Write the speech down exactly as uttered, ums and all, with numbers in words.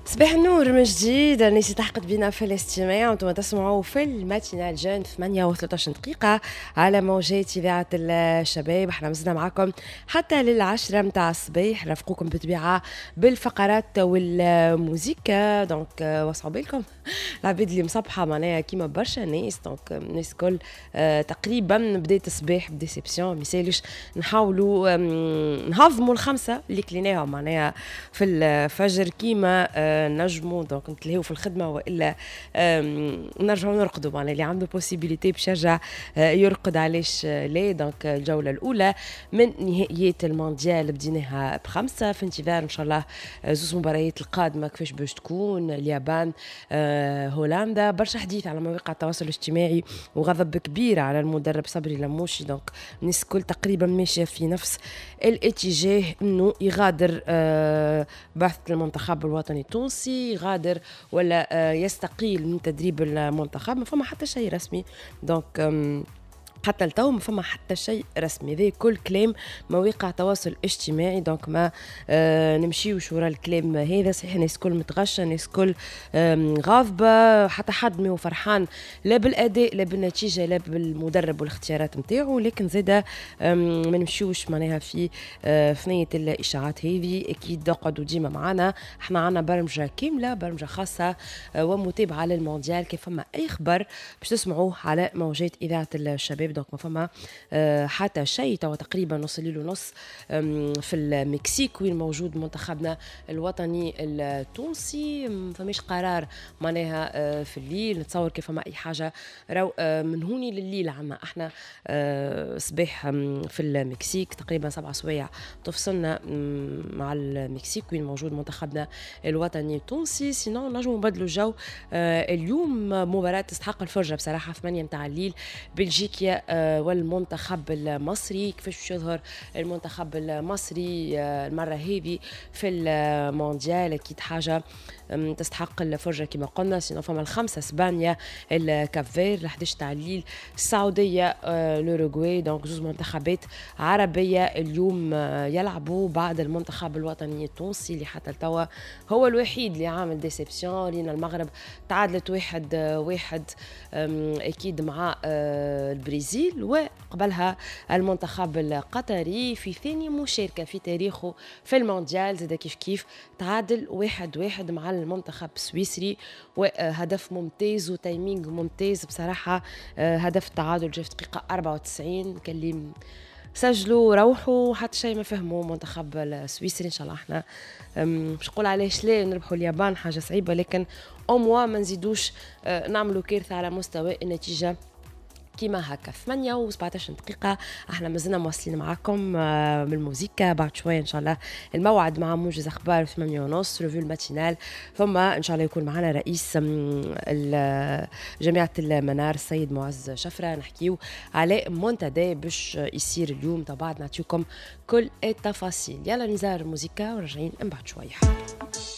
صباح النور من جديد. الناس تحقد بنا في الاستماع وانتم تسمعوا في الماتينال جون في ثمانية وثلاثة عشر دقيقة على موجات إذاعة الشباب. احنا مزنا معكم حتى للعشرة متاع الصباح، رافقوكم بطبيعة بالفقرات والموسيقى. دونك وصعوا بالكم العباد اللي مصبحة معناها كيما برشا ناس. دونك الناس كل آه تقريبا بداية الصباح بديسيبسيون، ميسالش نحاولوا نهضموا الخمسة اللي كليناهم معناها في الفجر كيما آه نجموا. دونك نتلهيو في الخدمه والا نرجعوا نرقدوا معناها اللي عنده بوسيبيليتي باش يرجع يرقد علاش لا. دونك الجوله الاولى من نهائيات المونديال بديناها بخمسه في انتظار ان شاء الله زوز مباريات القادمه كيفاش باش تكون. اليابان آه هولندا. برشا حديث على مواقع التواصل الاجتماعي وغضب كبير على المدرب صبري لموشي. دونك الناس الكل تقريبا ماشيه في نفس الاتجاه انه يغادر آه بعثه المنتخب الوطني التونسي، غادر ولا يستقيل من تدريب المنتخب. ما فما حتى شيء رسمي. دونك حتى التو ما فما حتى شيء رسمي، ذي كل كلام مواقع تواصل اجتماعي. دونك ما آه نمشيوش ورا الكلام هذا. صحيح الناس كل متغشة، الناس كل غاضبة، حتى حد ما هو فرحان لا بالأداء لا بالنتيجة لا بالمدرب والاختيارات نتاعو. لكن زادا ما نمشيوش معناها في آه فنية الإشاعات هذه. أكيد قعدوا ديما معنا، احنا عنا برمجة كاملة، برمجة خاصة آه ومتابعة للمونديال. كيف فما أي خبر باش تسمعوه على موجات إذاعة الشباب. دونك ما فما أه حتى شيء. توا تقريبا نص ليل ونص في المكسيك وين موجود منتخبنا الوطني التونسي. ما فماش قرار معناها أه في الليل. نتصور كيف ما اي حاجه راو أه من هوني لليل عنا احنا أه صباح في المكسيك تقريبا سبع سوايع تفصلنا مع المكسيك وين موجود منتخبنا الوطني التونسي. سينو نجموا نبدلوا الجو. أه اليوم مباراه تستحق الفرجه بصراحه في ثمانية متاع الليل، بلجيكا والمنتخب المصري. كيفاش باش يظهر المنتخب المصري المرة هذه في المونديال؟ أكيد حاجة تستحق الفرجة كما قلنا. سينو فما الخمسة اسبانيا الكافير، الحداش تاع الليل السعودية الأوروغواي. دونك زوز منتخبات عربية اليوم يلعبوا بعد المنتخب الوطني التونسي اللي حتى التوا هو الوحيد اللي عامل ديسيبسيون. لأن المغرب تعادلت واحد واحد أكيد مع البرازيل، وقبلها المنتخب القطري في ثاني مشاركة في تاريخه في المونديال زاد كيف كيف تعادل واحد واحد مع المنتخب السويسري. وهدف ممتاز وتايمينج ممتاز بصراحة. هدف التعادل جاء في دقيقة أربعة وتسعين. كلم سجلوا روحوا حتى شيء ما فهموا منتخب السويسري. ان شاء الله احنا مش نقول علاش لا نربحوا اليابان، حاجة صعيبة، لكن أموا ما نزيدوش نعملوا كارثة على مستوى النتيجة كيما هكا. ثمانية وسبعة عشر دقيقة احنا مازلنا مواصلين معاكم بالموسيقى. بعد شوية ان شاء الله الموعد مع موجز اخبار ثمانية ونص ريفيو الماتينال. ثم ان شاء الله يكون معنا رئيس جامعة المنار السيد معز شفرة، نحكيو على منتدى باش يصير اليوم. طبعا نعطيكم كل التفاصيل. يلا نزار الموسيقى ورجعين من بعد شوية.